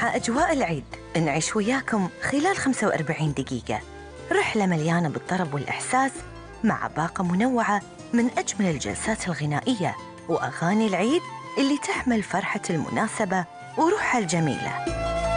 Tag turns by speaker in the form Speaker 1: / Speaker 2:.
Speaker 1: مع أجواء العيد نعيش وياكم خلال 45 دقيقة رحلة مليانة بالطرب والإحساس، مع باقة منوعة من أجمل الجلسات الغنائية وأغاني العيد اللي تحمل فرحة المناسبة وروحها الجميلة.